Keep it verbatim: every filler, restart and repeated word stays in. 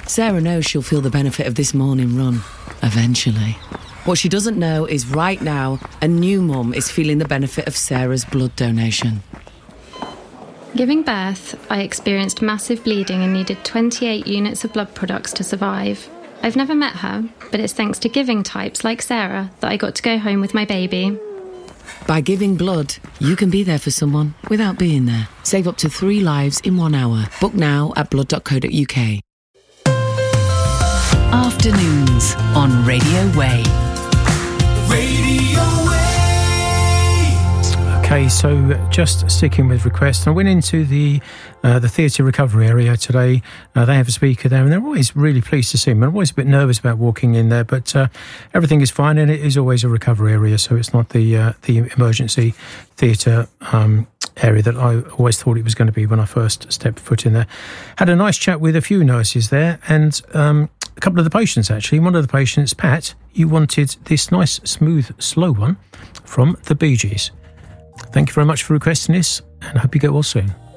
Sarah knows she'll feel the benefit of this morning run, eventually. What she doesn't know is right now, a new mum is feeling the benefit of Sarah's blood donation. Giving birth, I experienced massive bleeding and needed twenty-eight units of blood products to survive. I've never met her, but it's thanks to giving types like Sarah that I got to go home with my baby. By giving blood, you can be there for someone without being there. Save up to three lives in one hour. Book now at blood dot co dot uk. Afternoons on Radio Way. Radio Way. Okay, so just sticking with requests, I went into the uh, the theatre recovery area today. Uh, they have a speaker there, and they're always really pleased to see me. I'm always a bit nervous about walking in there, but uh, everything is fine, and it is always a recovery area, so it's not the uh, the emergency theatre um, area that I always thought it was going to be when I first stepped foot in there. Had a nice chat with a few nurses there, and um, a couple of the patients, actually. One of the patients, Pat, you wanted this nice, smooth, slow one from the Bee Gees. Thank you very much for requesting this, and I hope you get well soon.